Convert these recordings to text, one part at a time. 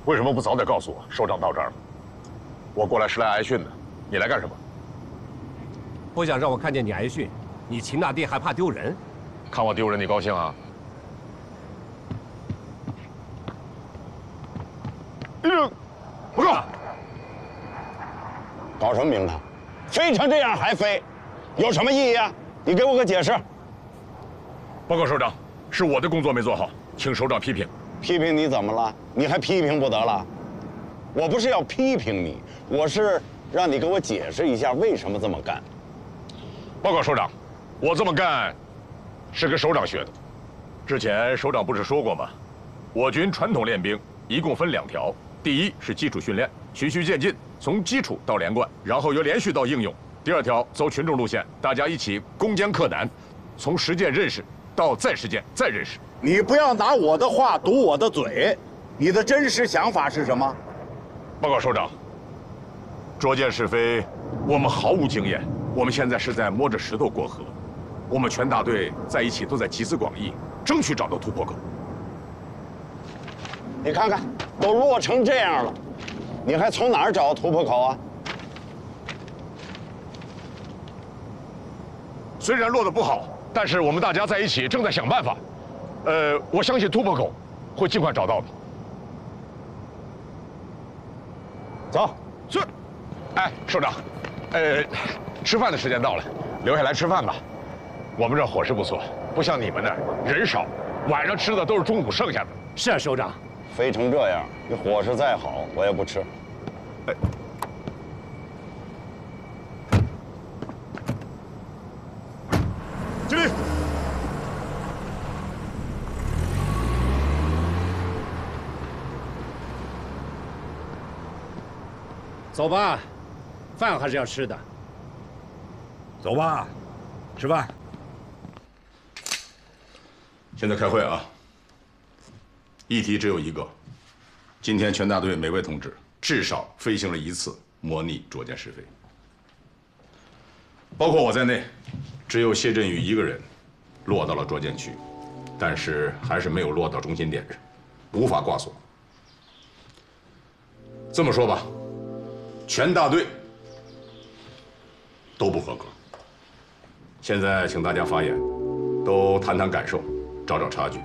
为什么不早点告诉我？首长到这儿了，我过来是来挨训的，你来干什么？ 不想让我看见你挨训，你秦大帝还怕丢人？ 看我丢人，你高兴啊？不够！ 搞什么名堂？飞成这样还飞，有什么意义啊？你给我个解释。 报告首长，是我的工作没做好，请首长批评。 批评你怎么了？你还批评不得了？我不是要批评你，我是让你给我解释一下为什么这么干。 报告首长，我这么干是跟首长学的。之前首长不是说过吗？我军传统练兵一共分2条，第一是基础训练，循序渐进，从基础到连贯，然后由连续到应用。第2条走群众路线，大家一起攻坚克难，从实践认识到再实践再认识。 你不要拿我的话堵我的嘴，你的真实想法是什么？ 报告首长，捉奸是非，我们毫无经验，我们现在是在摸着石头过河。我们全大队在一起都在集思广益，争取找到突破口。 你看看，都落成这样了，你还从哪儿找突破口啊？ 虽然落得不好，但是我们大家在一起正在想办法。我相信突破口会尽快找到的。 走， 是。哎，首长，吃饭的时间到了，留下来吃饭吧。我们这伙食不错，不像你们那儿人少，晚上吃的都是中午剩下的。 是啊，首长。 飞成这样，你伙食再好，我也不吃。 哎，敬礼。 走吧，饭还是要吃的。 走吧，吃饭。 现在开会啊。议题只有一个，今天全大队每位同志至少飞行了1次模拟捉奸是非，包括我在内，只有谢振宇一个人落到了捉奸区，但是还是没有落到中心点上，无法挂锁。这么说吧，全大队都不合格。现在请大家发言，都谈谈感受，找找差距。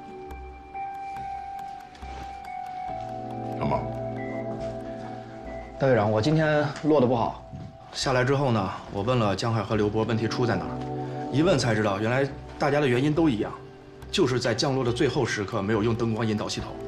小毛， 大队长，我今天落得不好，下来之后呢，我问了江海和刘波问题出在哪儿，一问才知道，原来大家的原因都一样，就是在降落的最后时刻没有用灯光引导系统。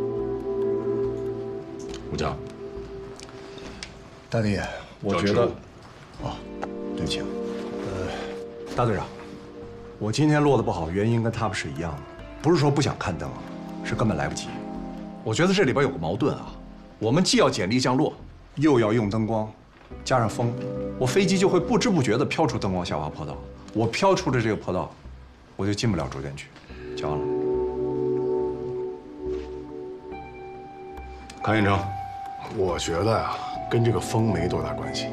武将， 大弟，我觉得，哦，对不起，大队长，我今天落得不好，原因跟他们是一样的，不是说不想看灯，是根本来不及。我觉得这里边有个矛盾啊，我们既要简力降落，又要用灯光，加上风，我飞机就会不知不觉地飘出灯光下滑坡道。我飘出了这个坡道，我就进不了捉奸区。讲完了。 康彦成， 我觉得呀，跟这个风没多大关系。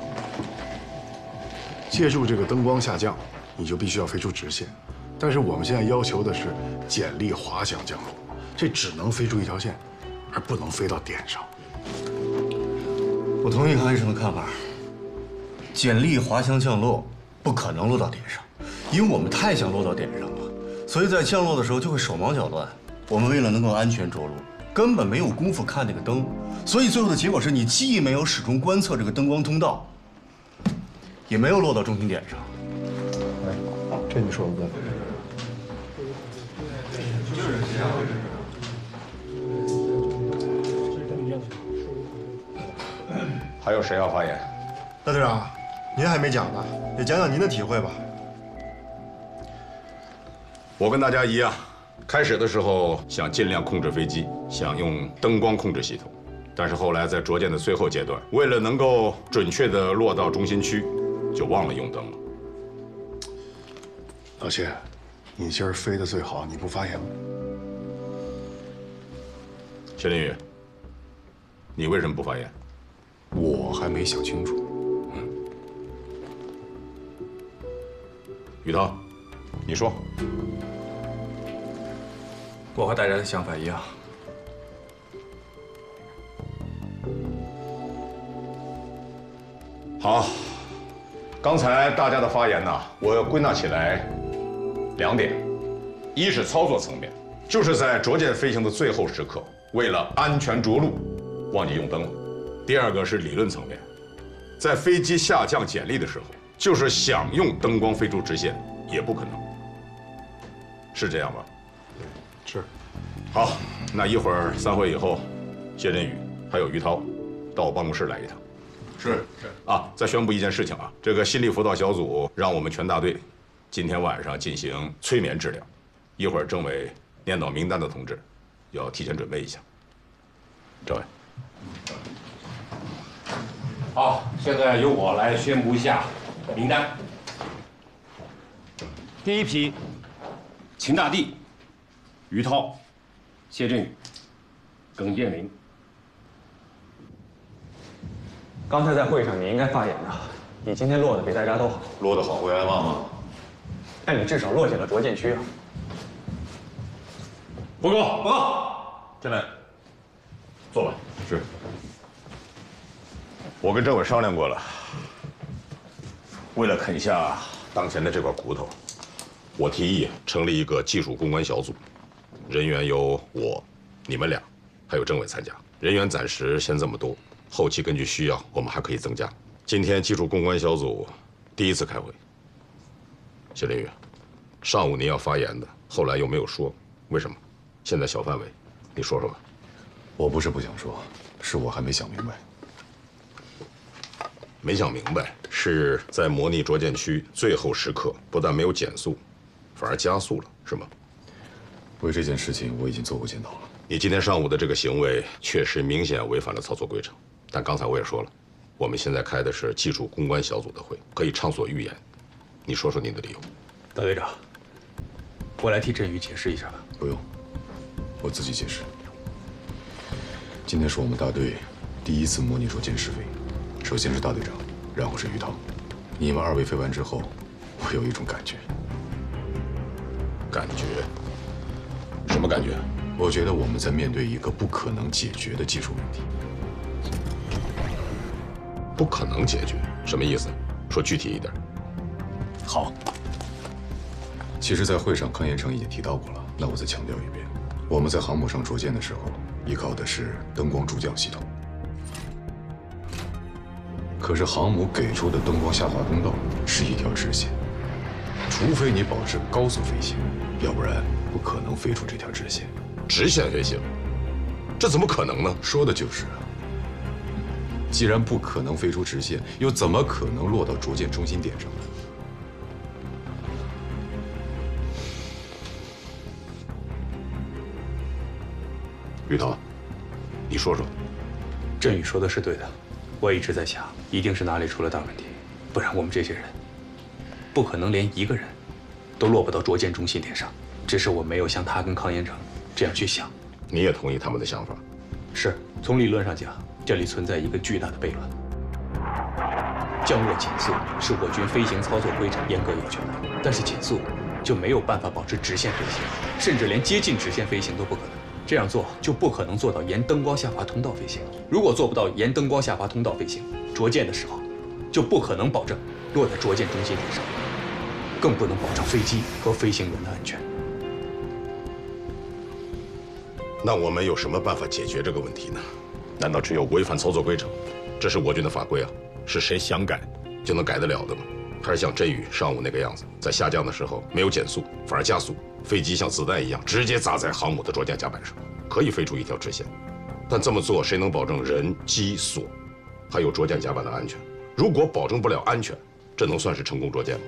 借助这个灯光下降，你就必须要飞出直线，但是我们现在要求的是简力滑翔降落。这只能飞出一条线，而不能飞到点上。 我同意康医生的看法，简力滑翔降落不可能落到点上，因为我们太想落到点上了，所以在降落的时候就会手忙脚乱。我们为了能够安全着陆，根本没有功夫看那个灯，所以最后的结果是你既没有始终观测这个灯光通道，也没有落到中心点上。 哎，这你说的对。 还有谁要发言？ 大队长，您还没讲呢，也讲讲您的体会吧。 我跟大家一样，开始的时候想尽量控制飞机，想用灯光控制系统，但是后来在捉奸的最后阶段，为了能够准确地落到中心区，就忘了用灯了。 老谢，你今儿飞得最好，你不发言吗？ 谢林宇，你为什么不发言？ 我还没想清楚。 宇涛，你说。 我和大家的想法一样， 好，刚才大家的发言呢，我要归纳起来2点：一是操作层面，就是在着舰飞行的最后时刻，为了安全着陆，忘记用灯了；第二个是理论层面，在飞机下降减力的时候，就是想用灯光飞出直线也不可能，是这样吧？ 是。 好，那一会儿散会以后，谢振宇还有于涛，到我办公室来一趟。是。啊，再宣布一件事情啊，这个心理辅导小组让我们全大队今天晚上进行催眠治疗，一会儿政委念到名单的同志要提前准备一下。政委。 好，现在由我来宣布一下名单。第一批，秦大地、于涛、谢振宇、耿建林。 刚才在会上你应该发言的，你今天落得比大家都好。 落得好会挨骂吗？ 但你至少落进了着舰区啊。 报告，进来，坐吧。是。我跟政委商量过了，为了啃下当前的这块骨头，我提议成立一个技术攻关小组，人员由我、你们俩，还有政委参加。人员暂时先这么多，后期根据需要我们还可以增加。今天技术攻关小组第一次开会，谢振宇，上午您要发言的，后来又没有说，为什么？现在小范围，你说说吧。 我不是不想说，是我还没想明白。 没想明白，是在模拟着舰区最后时刻，不但没有减速，反而加速了，是吗？ 为这件事情，我已经做过检讨了。 你今天上午的这个行为确实明显违反了操作规程，但刚才我也说了，我们现在开的是技术攻关小组的会，可以畅所欲言。你说说你的理由。 大队长，我来替振宇解释一下吧。 不用，我自己解释。今天是我们大队第一次模拟着舰试飞。首先是大队长，然后是于涛。你们2位飞完之后，我有一种感觉。 感觉？什么感觉？ 我觉得我们在面对一个不可能解决的技术问题。 不可能解决？什么意思？说具体一点。 好。其实，在会上康延成已经提到过了，那我再强调一遍：我们在航母上着舰的时候，依靠的是灯光助降系统。可是航母给出的灯光下滑通道是一条直线，除非你保持高速飞行，要不然不可能飞出这条直线。 直线飞行，这怎么可能呢？ 说的就是啊。既然不可能飞出直线，又怎么可能落到着舰中心点上呢？ 于涛，你说说。 振宇说的是对的。我一直在想，一定是哪里出了大问题，不然我们这些人不可能连一个人都落不到着舰中心点上。只是我没有像他跟康延成这样去想。 你也同意他们的想法？ 是，从理论上讲，这里存在一个巨大的悖论。降落减速是我军飞行操作规程严格要求的，但是减速就没有办法保持直线飞行，甚至连接近直线飞行都不可能。这样做就不可能做到沿灯光下滑通道飞行。如果做不到沿灯光下滑通道飞行，着舰的时候就不可能保证落在着舰中心点上，更不能保证飞机和飞行员的安全。 那我们有什么办法解决这个问题呢？难道只有违反操作规程？这是我军的法规啊，是谁想改就能改得了的吗？还是像振宇上午那个样子，在下降的时候没有减速，反而加速，飞机像子弹一样直接砸在航母的着舰甲板上，可以飞出一条直线。但这么做，谁能保证人机锁还有着舰甲板的安全？如果保证不了安全，这能算是成功着舰吗？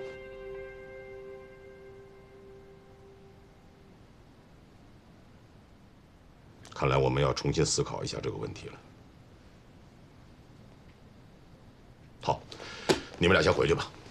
看来我们要重新思考一下这个问题了。好，你们俩先回去吧。